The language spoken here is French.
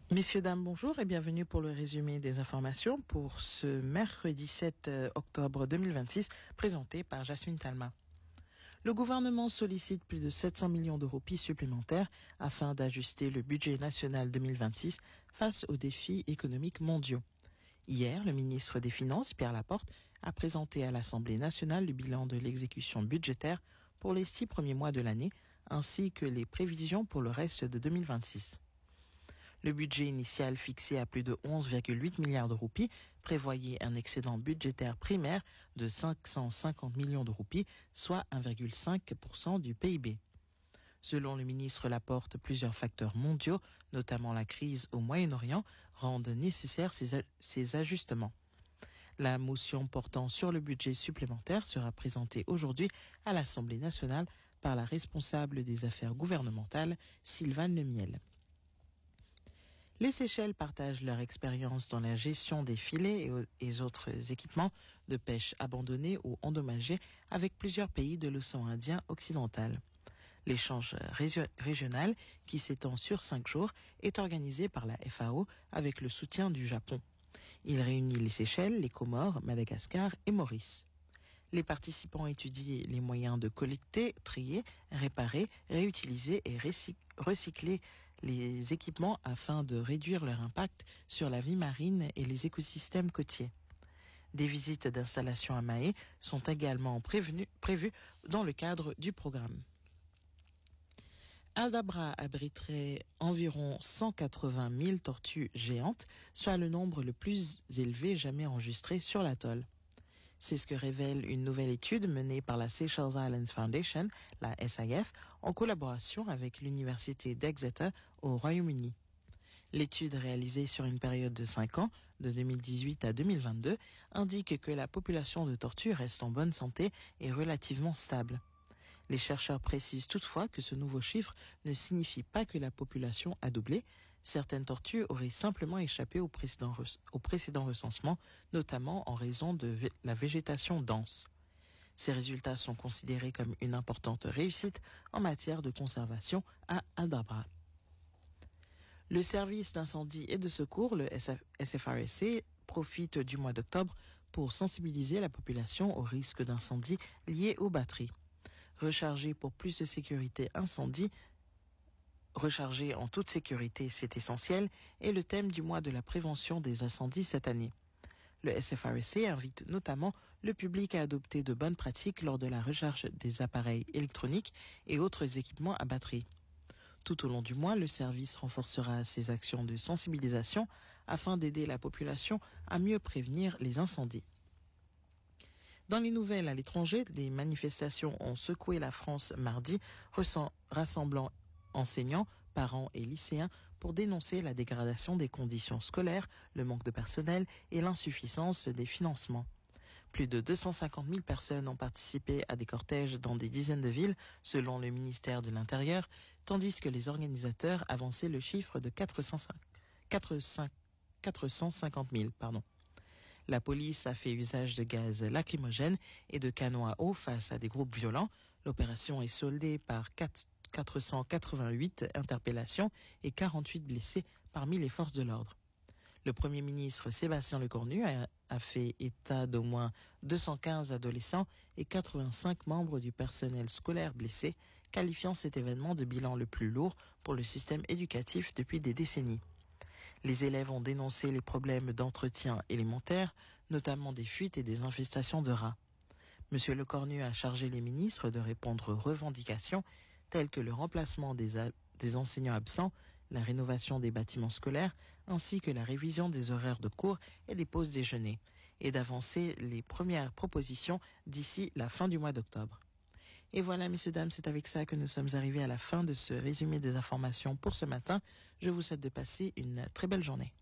Messieurs, dames, bonjour et bienvenue pour le résumé des informations pour ce mercredi 7 octobre 2026, présenté par Jasmine Talma. Le gouvernement sollicite plus de 700 millions de roupies supplémentaires afin d'ajuster le budget national 2026 face aux défis économiques mondiaux. Hier, le ministre des Finances, Pierre Laporte, a présenté à l'Assemblée nationale le bilan de l'exécution budgétaire pour les 6 premiers mois de l'année, ainsi que les prévisions pour le reste de 2026. Le budget initial fixé à plus de 11,8 milliards de roupies prévoyait un excédent budgétaire primaire de 550 millions de roupies, soit 1,5% du PIB. Selon le ministre Laporte, plusieurs facteurs mondiaux, notamment la crise au Moyen-Orient, rendent nécessaires ces ajustements. La motion portant sur le budget supplémentaire sera présentée aujourd'hui à l'Assemblée nationale par la responsable des affaires gouvernementales, Sylvane Lemiel. Les Seychelles partagent leur expérience dans la gestion des filets et autres équipements de pêche abandonnés ou endommagés avec plusieurs pays de l'océan Indien occidental. L'échange régional, qui s'étend sur 5 jours, est organisé par la FAO avec le soutien du Japon. Il réunit les Seychelles, les Comores, Madagascar et Maurice. Les participants étudient les moyens de collecter, trier, réparer, réutiliser et recycler les équipements afin de réduire leur impact sur la vie marine et les écosystèmes côtiers. Des visites d'installation à Mahé sont également prévues dans le cadre du programme. Aldabra abriterait environ 180 000 tortues géantes, soit le nombre le plus élevé jamais enregistré sur l'atoll. C'est ce que révèle une nouvelle étude menée par la Seychelles Islands Foundation, la SIF, en collaboration avec l'Université d'Exeter au Royaume-Uni. L'étude réalisée sur une période de 5 ans, de 2018 à 2022, indique que la population de tortues reste en bonne santé et relativement stable. Les chercheurs précisent toutefois que ce nouveau chiffre ne signifie pas que la population a doublé. Certaines tortues auraient simplement échappé au précédent recensement, notamment en raison de la végétation dense. Ces résultats sont considérés comme une importante réussite en matière de conservation à Aldabra. Le service d'incendie et de secours, le SFRSC, profite du mois d'octobre pour sensibiliser la population aux risques d'incendie liés aux batteries. Recharger pour plus de sécurité incendie, recharger en toute sécurité, c'est essentiel, est le thème du mois de la prévention des incendies cette année. Le SFRSC invite notamment le public à adopter de bonnes pratiques lors de la recharge des appareils électroniques et autres équipements à batterie. Tout au long du mois, le service renforcera ses actions de sensibilisation afin d'aider la population à mieux prévenir les incendies. Dans les nouvelles à l'étranger, des manifestations ont secoué la France mardi, rassemblant enseignants, parents et lycéens pour dénoncer la dégradation des conditions scolaires, le manque de personnel et l'insuffisance des financements. Plus de 250 000 personnes ont participé à des cortèges dans des dizaines de villes, selon le ministère de l'Intérieur, tandis que les organisateurs avançaient le chiffre de 450 000. La police a fait usage de gaz lacrymogène et de canons à eau face à des groupes violents. L'opération est soldée par 488 interpellations et 48 blessés parmi les forces de l'ordre. Le Premier ministre Sébastien Lecornu a fait état d'au moins 215 adolescents et 85 membres du personnel scolaire blessés, qualifiant cet événement de bilan le plus lourd pour le système éducatif depuis des décennies. Les élèves ont dénoncé les problèmes d'entretien élémentaire, notamment des fuites et des infestations de rats. M. Lecornu a chargé les ministres de répondre aux revendications telles que le remplacement des enseignants absents, la rénovation des bâtiments scolaires, ainsi que la révision des horaires de cours et des pauses déjeuner, et d'avancer les premières propositions d'ici la fin du mois d'octobre. Et voilà, messieurs, dames, c'est avec ça que nous sommes arrivés à la fin de ce résumé des informations pour ce matin. Je vous souhaite de passer une très belle journée.